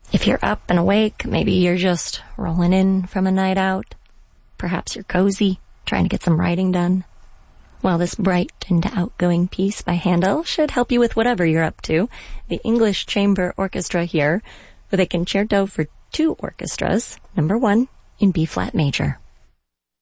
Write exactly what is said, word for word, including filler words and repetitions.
If you're up and awake, maybe you're just rolling in from a night out. Perhaps you're cozy, trying to get some writing done. Well, this bright and outgoing piece by Handel should help you with whatever you're up to. The English Chamber Orchestra here with a concerto for two orchestras, number one in B-flat major.